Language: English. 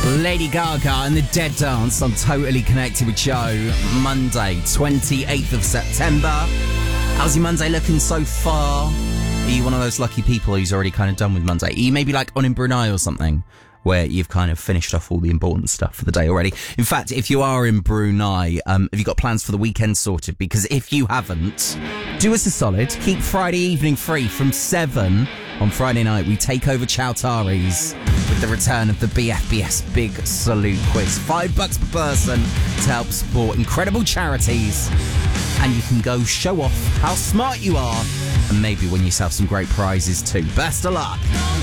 Lady Gaga and the Dead Dance on Totally Connected with Joe. Monday, 28th of September. How's your Monday looking so far? Are you one of those lucky people who's already kind of done with Monday? Are you maybe like on in Brunei or something, where you've kind of finished off all the important stuff for the day already? In fact, if you are in Brunei, have you got plans for the weekend sorted? Because if you haven't, do us a solid. Keep Friday evening free from 7 on Friday night. We take over Chowtaris with the return of the BFBS Big Salute Quiz. $5 per person to help support incredible charities. And you can go show off how smart you are and maybe win yourself some great prizes too. Best of luck.